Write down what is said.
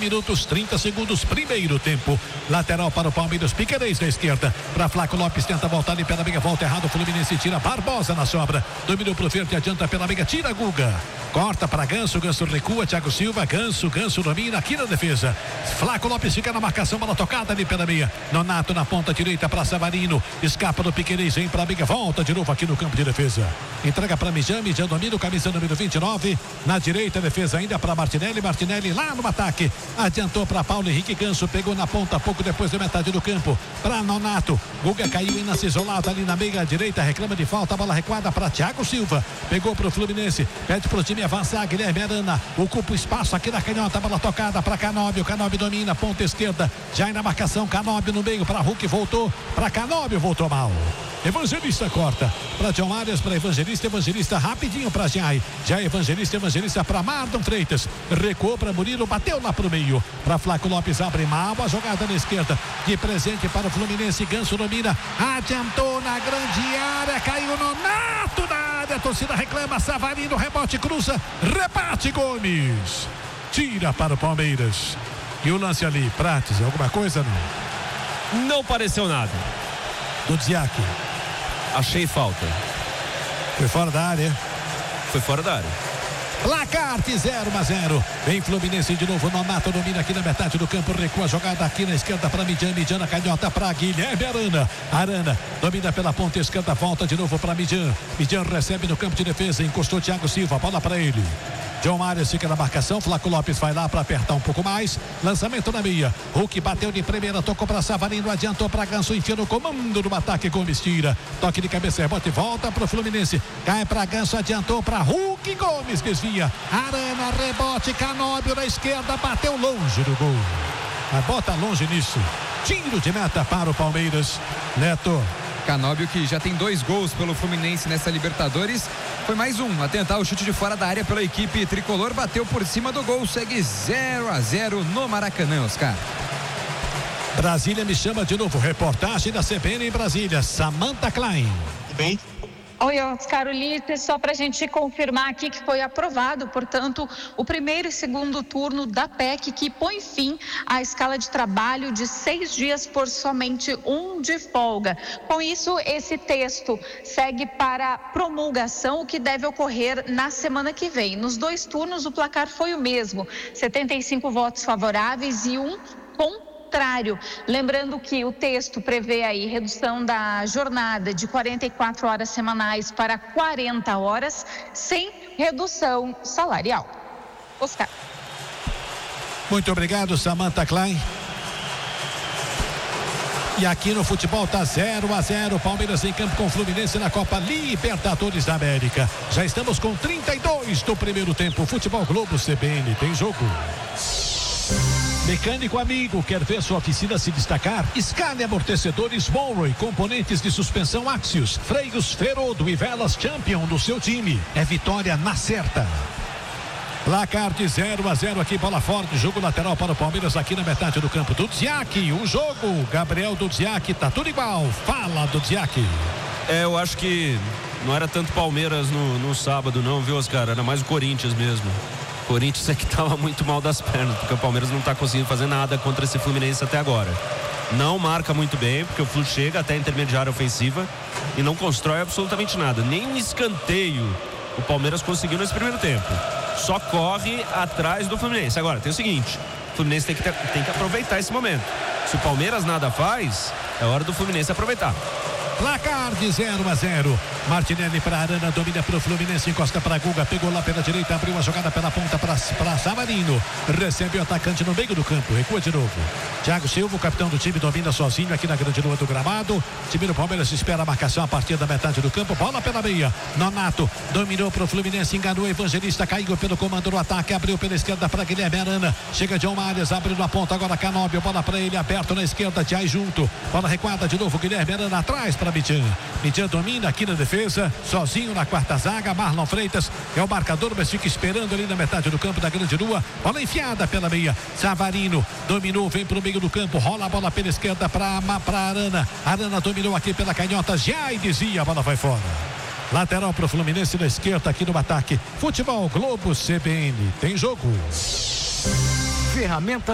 minutos, 30 segundos, primeiro tempo. Lateral para o Palmeiras, Piquerez da esquerda. Para Flaco Lopes, tenta voltar ali pela meia, volta errado. O Fluminense tira Barbosa na sobra. Dominou pro verde, adianta pela meia, tira Guga. Corta para Ganso, Ganso recua, Thiago Silva, Ganso domina aqui na defesa. Flaco Lopes fica na marcação, bola tocada ali pela meia. Nonato na ponta direita para Savarino. Escapa do Piquerez, vem para a meia, volta de novo aqui no campo de defesa. Entrega para Mijan domina o camisa número 29. Na direita, defesa ainda para Martinelli lá no ataque. Adiantou para Paulo Henrique, Ganso pegou na ponta, pouco depois da metade do campo. Para Nonato, Guga caiu Inácio isolado ali na meia direita, reclama de falta, bola recuada para Thiago Silva. Pegou para o Fluminense, pede para o time avançar. Guilherme Arana ocupa o espaço aqui na canhota, bola tocada para Canóbio. Canóbio domina, ponta esquerda, já na marcação. Canóbio no meio para Hulk, voltou para Canóbio, voltou mal. Evangelista corta para John Arias, para Evangelista rapidinho para Jai Evangelista para Marlon Freitas, recuou para Murilo, bateu lá pro meio, para Flaco Lopes, abre mal a jogada na esquerda, de presente para o Fluminense. Ganso domina, adiantou na grande área, caiu Nonato na área, a torcida reclama, Savarino, rebote, cruza, rebate, Gomes, tira para o Palmeiras. E o lance ali, Prates, alguma coisa? Não pareceu nada. Do Dziak. Achei falta. Foi fora da área. Foi fora da área. Placar de 0-0. Vem Fluminense de novo. Nonato domina aqui na metade do campo. Recua a jogada aqui na esquerda para Mijan na canhota para Guilherme Arana domina pela ponta esquerda. Volta de novo para Mijan recebe no campo de defesa. Encostou Thiago Silva. Bola para ele. John Arias fica na marcação. Flaco Lopes vai lá para apertar um pouco mais. Lançamento na meia. Hulk bateu de primeira. Tocou para Savarino. Adiantou para Ganso. Enfia no comando do ataque. Gomes tira. Toque de cabeça. Rebote. Volta para o Fluminense. Cai para Ganso. Adiantou para Hulk. Gomes desvia. Arana. Rebote. Canóbio na esquerda. Bateu longe do gol. Mas bota longe nisso. Tiro de meta para o Palmeiras. Neto. Canóbio, que já tem 2 gols pelo Fluminense nessa Libertadores, foi mais um a tentar o chute de fora da área pela equipe tricolor, bateu por cima do gol, segue 0-0 no Maracanã, Oscar. Brasília me chama de novo, reportagem da CBN em Brasília, Samantha Klein. Bem? Oi, Oscar Ulisses, só para a gente confirmar aqui que foi aprovado, portanto, o primeiro e segundo turno da PEC, que põe fim à escala de trabalho de 6 dias por somente 1 de folga. Com isso, esse texto segue para promulgação, o que deve ocorrer na semana que vem. Nos 2 turnos, o placar foi o mesmo, 75 votos favoráveis e 1 contrário. Lembrando que o texto prevê aí redução da jornada de 44 horas semanais para 40 horas, sem redução salarial. Oscar. Muito obrigado, Samantha Klein. E aqui no futebol tá 0-0, Palmeiras em campo com o Fluminense na Copa Libertadores da América. Já estamos com 32 do primeiro tempo. Futebol Globo CBN, tem jogo. Mecânico amigo, quer ver sua oficina se destacar? Scania Amortecedores Monroe, componentes de suspensão Axios, freios Ferodo e velas Champion do seu time. É vitória na certa. Placar de 0-0 aqui, bola forte, jogo lateral para o Palmeiras aqui na metade do campo. Dudziak, o jogo, Gabriel Dudziak, tá tudo igual. Fala, Dudziak. Eu acho que não era tanto Palmeiras no sábado não, viu, Oscar? Era mais o Corinthians mesmo. O Corinthians é que estava muito mal das pernas, porque o Palmeiras não está conseguindo fazer nada contra esse Fluminense até agora. Não marca muito bem, porque o Flu chega até a intermediária ofensiva e não constrói absolutamente nada. Nem um escanteio o Palmeiras conseguiu nesse primeiro tempo. Só corre atrás do Fluminense. Agora, tem o seguinte, o Fluminense tem que aproveitar esse momento. Se o Palmeiras nada faz, é hora do Fluminense aproveitar. Placar de 0-0. Martinelli para Arana, domina para o Fluminense, encosta para Guga, pegou lá pela direita, abriu a jogada pela ponta para Savarino, recebe o atacante no meio do campo, recua de novo. Thiago Silva, o capitão do time, domina sozinho aqui na grande lua do gramado. O time do Palmeiras espera a marcação a partir da metade do campo, bola pela meia. Nonato dominou para o Fluminense, enganou o Evangelista, caiu pelo comando do ataque, abriu pela esquerda para Guilherme Arana, chega John Arias, abriu na ponta, agora Canóbio, bola para ele, aberto na esquerda, Jai junto, bola recuada de novo, Guilherme Arana atrás para Mijan domina aqui na defesa, sozinho na quarta zaga. Marlon Freitas é o marcador, mas fica esperando ali na metade do campo da grande lua. Bola enfiada pela meia. Savarino dominou, vem para o meio do campo, rola a bola pela esquerda para Arana. Arana dominou aqui pela canhota, já e desvia, a bola vai fora. Lateral para o Fluminense na esquerda aqui no ataque. Futebol Globo CBN, tem jogo. Ferramenta